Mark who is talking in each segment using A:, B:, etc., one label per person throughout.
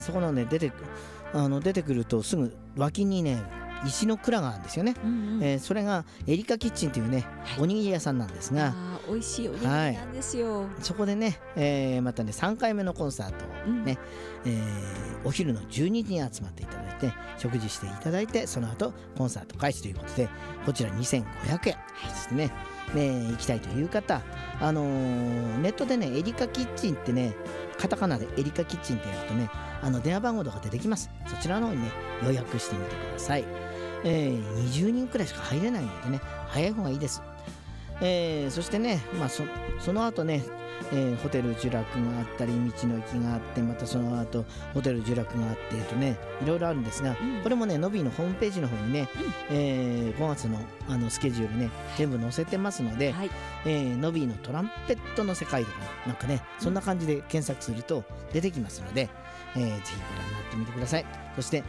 A: そこのね出てくるとすぐ脇にね石の蔵があるんですよね。それがエリカキッチンというね、おにぎり屋さんなんですが、
B: 美味しいおにぎりなんですよ。
A: そこでね、またね3回目のコンサートをね、お昼の12時に集まっていただいて食事していただいて、その後コンサート開始ということで、こちら2500円ですね。行きたいという方、ネットでねエリカキッチンってね、カタカナでエリカキッチンってやるとね、電話番号とか出てきます。そちらの方にね予約してみてください。20人くらいしか入れないのでね、早い方がいいです。そしてね、その後ね、ホテル呪楽があったり、道の駅があって、またその後ホテル呪楽があってね、いろいろあるんですが、これもねノビーのホームページの方にね、5月のスケジュールね全部載せてますので、ノビーのトランペットの世界とかなんかね、そんな感じで検索すると出てきますので、ぜひご覧になってみてください。そして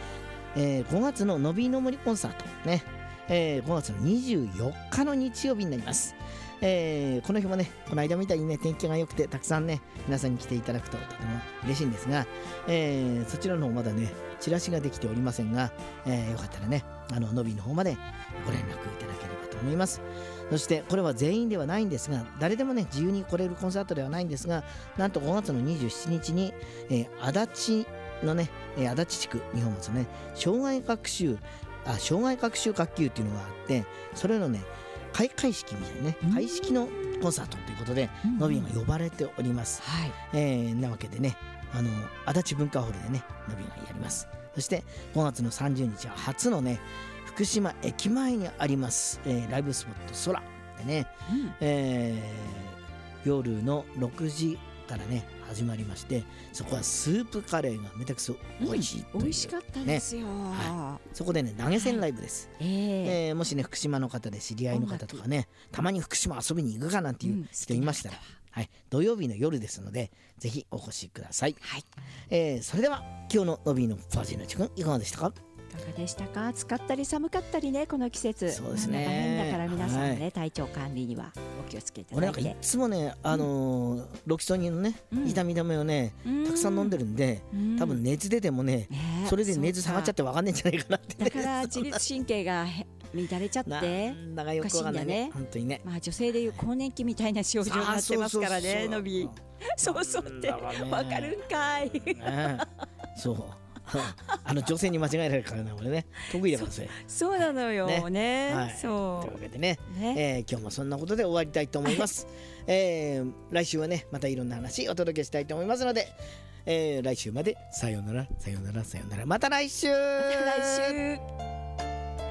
A: 5月ののびの森コンサートね、5月の24日の日曜日になります。この日もね、この間みたいにね天気が良くてたくさんね皆さんに来ていただくととても嬉しいんですが、そちらの方まだねチラシができておりませんが、よかったらねのびの方までご連絡いただければと思います。そしてこれは全員ではないんですが、誰でもね自由に来れるコンサートではないんですが、なんと5月の27日に、足立のね、足立地区日本松のね障害学習学級っていうのがあって、それのね開会式みたいなね、開式のコンサートということで、のびが呼ばれております。なわけでね、足立文化ホールでねのびがやります。そして5月の30日は初のね福島駅前にあります、ライブスポット空でね、夜の6時からね始まりまして、そこはスープカレーがめちゃくちゃ美味しいという、
B: 美味しかったですよ。
A: そこでね投げ銭ライブです。もしね福島の方で知り合いの方とかね、たまに福島遊びに行くかなんていう人いましたら、土曜日の夜ですのでぜひお越しください。それでは今日ののびのパージーの時間いかがでしたか？
B: いかがでしたか？暑かったり寒かったりね、この季節。
A: そうですね。
B: 大変だから皆さんね、体調管理にはお気をつけていただいて。
A: 俺なんかいつもねロキソニンのね痛み止めをねたくさん飲んでるんで、多分熱出てもねそれで熱下がっちゃって分かんないんじゃないかなってね。
B: だから自律神経が乱れちゃって
A: なんだかよくわかんないね、本当にね。
B: 女性でいう更年期みたいな症状になってますからね、のび。そうってわかるんかい。
A: そう女性に間違えられるからね、俺ね得意だからそれ。
B: そうなのよね。
A: そうというわけでね、今日もそんなことで終わりたいと思います。来週はねまたいろんな話お届けしたいと思いますので、来週までさようならさようならさようなら、また来週。